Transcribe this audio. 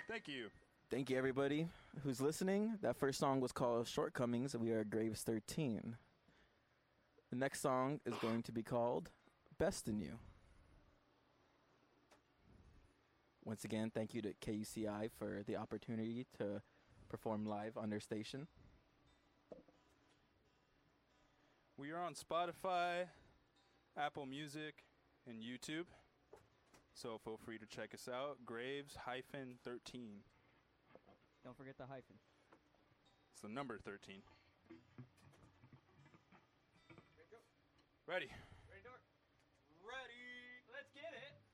Thank you. Thank you, everybody who's listening. That first song was called Shortcomings. We are Graves 13. The next song is going to be called Best in You. Once again, thank you to KUCI for the opportunity to perform live on their station. We are on Spotify, Apple Music, and YouTube. So feel free to check us out. Graves-13. Don't forget the hyphen. It's the number 13. Ready. Ready, Dork? Ready. Let's get it.